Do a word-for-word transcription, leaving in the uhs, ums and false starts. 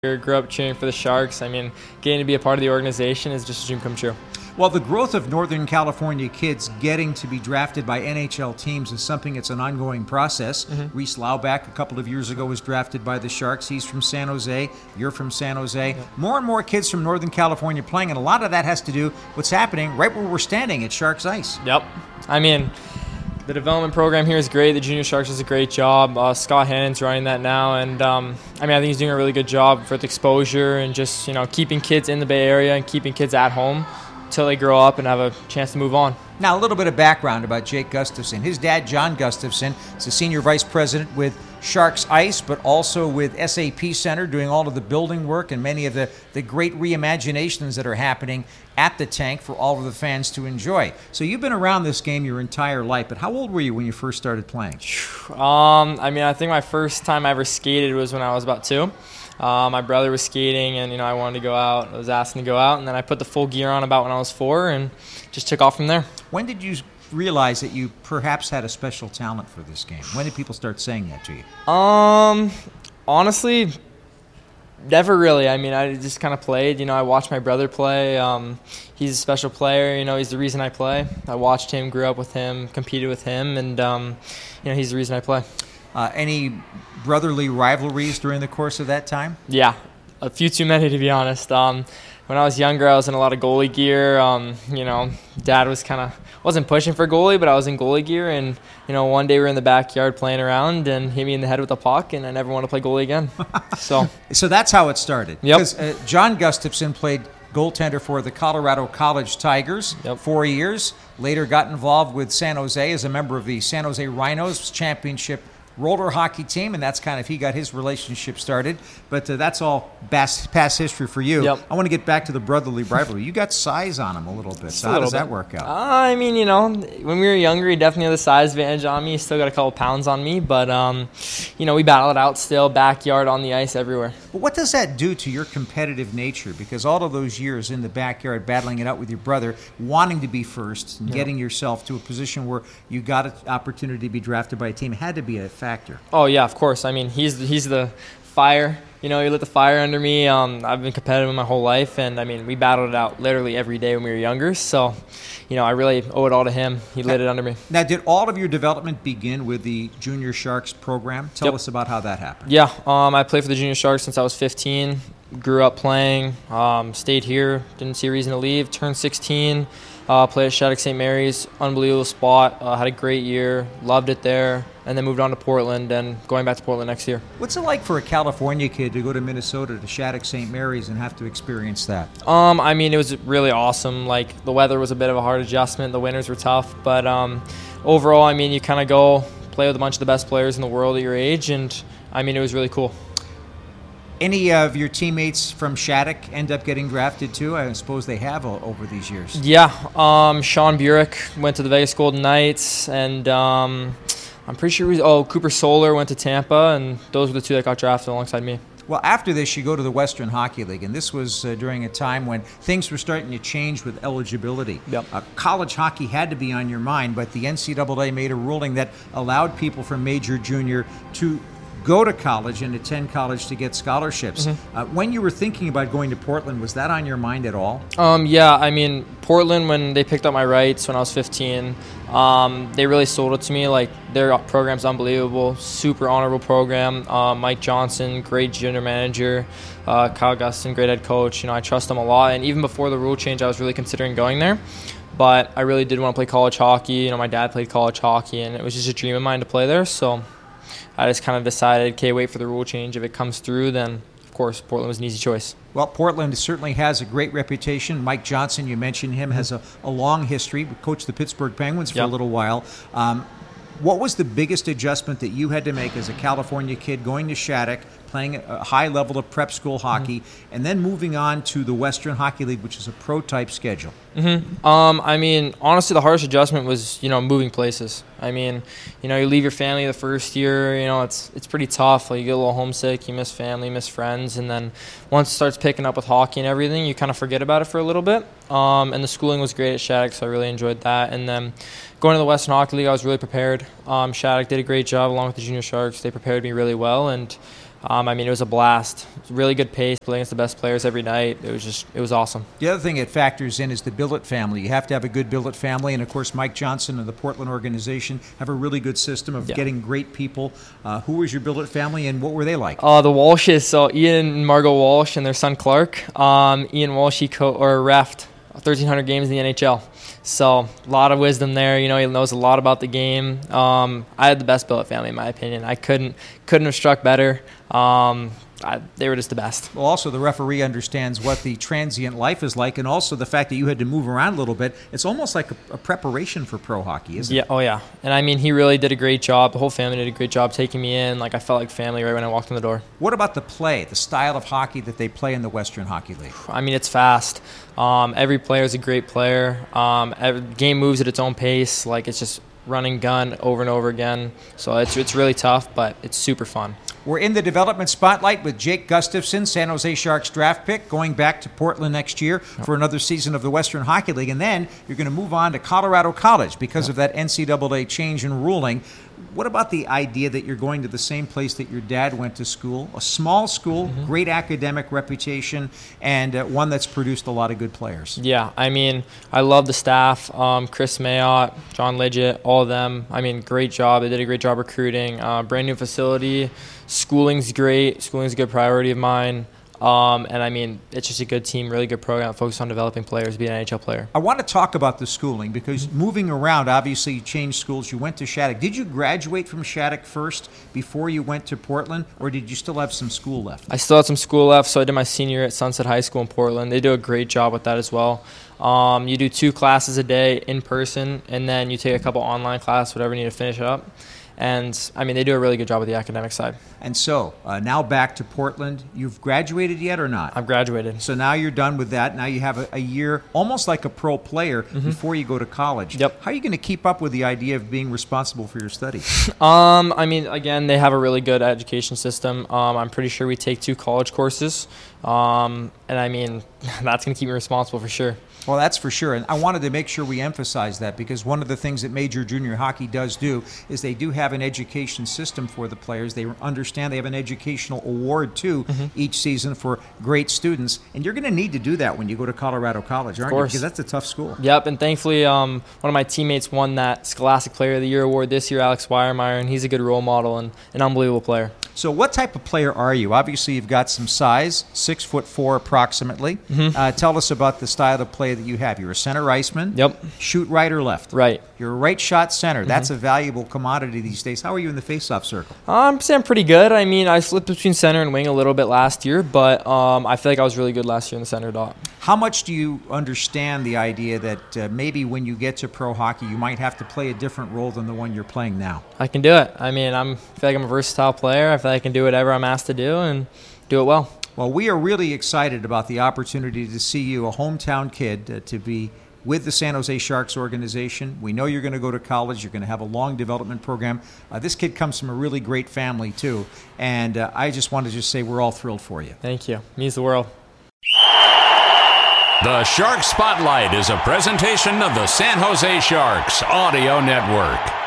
Grew up cheering for the Sharks. I mean, getting to be a part of the organization is just a dream come true. Well, the growth of Northern California kids getting to be drafted by N H L teams is something that's an ongoing process. Mm-hmm. Reese Laubach, a couple of years ago, was drafted by the Sharks. He's from San Jose. You're from San Jose. Yep. More and more kids from Northern California playing, and a lot of that has to do with what's happening right where we're standing at Sharks Ice. Yep. I mean, the development program here is great. The Junior Sharks does a great job. Uh, Scott Hannon's running that now, and um, I mean, I think he's doing a really good job for the exposure and just, you know, keeping kids in the Bay Area and keeping kids at home until they grow up and have a chance to move on. Now, a little bit of background about Jake Gustafson. His dad, John Gustafson, is the senior vice president with Sharks Ice, but also with S A P Center, doing all of the building work and many of the, the great reimaginations that are happening at the tank for all of the fans to enjoy. So you've been around this game your entire life, but how old were you when you first started playing? Um, I mean, I think my first time I ever skated was when I was about two. Uh, my brother was skating, and you know, I wanted to go out. I was asking to go out, and then I put the full gear on about when I was four, and just took off from there. When did you realize that you perhaps had a special talent for this game? When did people start saying that to you? Um, honestly, never really. I mean, I just kind of played. You know, I watched my brother play. Um, he's a special player. You know, he's the reason I play. I watched him, grew up with him, competed with him, and um, you know, he's the reason I play. Uh, any brotherly rivalries during the course of that time? Yeah, a few too many, to be honest. Um, when I was younger, I was in a lot of goalie gear. Um, you know, Dad was kind of wasn't pushing for goalie, but I was in goalie gear. And you know, one day we were in the backyard playing around, and hit me in the head with a puck, and I never want to play goalie again. So, so that's how it started. Yep. Because uh, John Gustafson played goaltender for the Colorado College Tigers yep. four years. Later, got involved with San Jose as a member of the San Jose Rhinos championship roller hockey team, and that's kind of he got his relationship started. But uh, that's all past, past history for you. Yep. I want to get back to the brotherly rivalry. You got size on him a little bit. So how does bit. that work out? Uh, I mean, you know, when we were younger, he definitely had the size advantage on me. He still got a couple pounds on me, but um, you know, we battle it out still, backyard, on the ice, everywhere. But what does that do to your competitive nature? Because all of those years in the backyard, battling it out with your brother, wanting to be first, and yep. getting yourself to a position where you got an opportunity to be drafted by a team had to be a factor. Oh yeah, of course. I mean, he's he's the fire. You know, he lit the fire under me. Um, I've been competitive my whole life, and I mean, we battled it out literally every day when we were younger. So, you know, I really owe it all to him. He lit now, it under me. Now, did all of your development begin with the Junior Sharks program? Tell yep. us about how that happened. Yeah, um, I played for the Junior Sharks since I was fifteen. Grew up playing. Um, stayed here. Didn't see a reason to leave. Turned sixteen. Uh, played at Shattuck Saint Mary's. Unbelievable spot. Uh, had a great year. Loved it there. And then moved on to Portland, and going back to Portland next year. What's it like for a California kid to go to Minnesota to Shattuck Saint Mary's and have to experience that? Um, I mean, it was really awesome. Like, the weather was a bit of a hard adjustment. The winters were tough. But um, overall, I mean, you kind of go play with a bunch of the best players in the world at your age, and I mean, it was really cool. Any of your teammates from Shattuck end up getting drafted too? I suppose they have over these years. Yeah. Um, Sean Burek went to the Vegas Golden Knights, and um, I'm pretty sure, we, oh, Cooper Solar went to Tampa, and those were the two that got drafted alongside me. Well, after this, you go to the Western Hockey League, and this was uh, during a time when things were starting to change with eligibility. Yep. Uh, college hockey had to be on your mind, but the N C double A made a ruling that allowed people from major, junior to go to college and attend college to get scholarships. Mm-hmm. Uh, when you were thinking about going to Portland, was that on your mind at all? Um, yeah, I mean, Portland, when they picked up my rights when I was fifteen, um, they really sold it to me. Like, their program's unbelievable, super honorable program. Uh, Mike Johnson, great junior manager. Uh, Kyle Gustin, great head coach. You know, I trust them a lot. And even before the rule change, I was really considering going there. But I really did want to play college hockey. You know, my dad played college hockey, and it was just a dream of mine to play there. So I just kind of decided, okay, wait for the rule change. If it comes through, then, of course, Portland was an easy choice. Well, Portland certainly has a great reputation. Mike Johnson, you mentioned him, has a, a long history. We coached the Pittsburgh Penguins for yep. a little while. Um, what was the biggest adjustment that you had to make as a California kid going to Shattuck, playing a high level of prep school hockey, mm-hmm. and then moving on to the Western Hockey League, which is a pro-type schedule? Mm-hmm. Um, I mean, honestly, the hardest adjustment was, you know, moving places. I mean, you know, you leave your family the first year, you know, it's it's pretty tough. Like, you get a little homesick, you miss family, you miss friends, and then once it starts picking up with hockey and everything, you kind of forget about it for a little bit. Um, and the schooling was great at Shattuck, so I really enjoyed that. And then going to the Western Hockey League, I was really prepared. Um, Shattuck did a great job along with the Junior Sharks. They prepared me really well, and Um, I mean, it was a blast. It was really good pace, playing against the best players every night. It was just, it was awesome. The other thing it factors in is the Billett family. You have to have a good Billett family, and of course, Mike Johnson and the Portland organization have a really good system of yeah. getting great people. Uh, who was your Billett family, and what were they like? Uh, the Walshes, so Ian and Margot Walsh and their son Clark. Um, Ian Walsh, he co- or refed thirteen hundred games in the N H L. So a lot of wisdom there. You know, he knows a lot about the game. Um, I had the best Billett family, in my opinion. I couldn't couldn't have struck better. Um, I, they were just the best. Well, also the referee understands what the transient life is like, and also the fact that you had to move around a little bit. It's almost like a, a preparation for pro hockey, isn't yeah, it? Oh, yeah. And, I mean, he really did a great job. The whole family did a great job taking me in. Like, I felt like family right when I walked in the door. What about the play, the style of hockey that they play in the Western Hockey League? I mean, it's fast. Um, every player is a great player. Um, every game moves at its own pace. Like, it's just running gun over and over again. So it's it's really tough, but it's super fun. We're in the development spotlight with Jake Gustafson, San Jose Sharks draft pick, going back to Portland next year for another season of the Western Hockey League. And then you're going to move on to Colorado College because of that N C double A change in ruling. What about the idea that you're going to the same place that your dad went to school, a small school, mm-hmm. great academic reputation, and uh, one that's produced a lot of good players? Yeah, I mean, I love the staff, um, Chris Mayotte, John Lidgett, all of them. I mean, great job. They did a great job recruiting. Uh, brand new facility. Schooling's great. Schooling's a good priority of mine. Um, and, I mean, it's just a good team, really good program, focused on developing players, be an N H L player. I want to talk about the schooling because mm-hmm. moving around, obviously you changed schools. You went to Shattuck. Did you graduate from Shattuck first before you went to Portland, or did you still have some school left? I still had some school left, so I did my senior year at Sunset High School in Portland. They do a great job with that as well. Um, you do two classes a day in person, and then you take a couple online classes, whatever you need to finish it up. And, I mean, they do a really good job with the academic side. And so, uh, now back to Portland. You've graduated yet or not? I've graduated. So now you're done with that. Now you have a, a year, almost like a pro player, mm-hmm. before you go to college. Yep. How are you going to keep up with the idea of being responsible for your studies? um, I mean, again, they have a really good education system. Um, I'm pretty sure we take two college courses. Um, and, I mean, that's going to keep me responsible for sure. Well, that's for sure. And I wanted to make sure we emphasize that because one of the things that Major Junior Hockey does do is they do have an education system for the players. They understand they have an educational award, too, mm-hmm. each season for great students. And you're going to need to do that when you go to Colorado College, aren't you? Because that's a tough school. Yep, and thankfully um, one of my teammates won that Scholastic Player of the Year award this year, Alex Weiermeyer, and he's a good role model and an unbelievable player. So what type of player are you? Obviously, you've got some size, six foot four approximately. Mm-hmm. Uh, tell us about the style of play that you have. You're a center iceman. Yep. Shoot right or left? Right. You're a right shot center. Mm-hmm. That's a valuable commodity these days. How are you in the faceoff circle? I'm saying pretty good. I mean, I flipped between center and wing a little bit last year, but um, I feel like I was really good last year in the center dot. How much do you understand the idea that uh, maybe when you get to pro hockey, you might have to play a different role than the one you're playing now? I can do it. I mean, I'm, I feel like I'm a versatile player. I feel like I can do whatever I'm asked to do and do it well. Well, we are really excited about the opportunity to see you, a hometown kid, uh, to be with the San Jose Sharks organization. We know you're going to go to college. You're going to have a long development program. Uh, this kid comes from a really great family, too. And uh, I just want to just say we're all thrilled for you. Thank you. Means the world. The Shark Spotlight is a presentation of the San Jose Sharks Audio Network.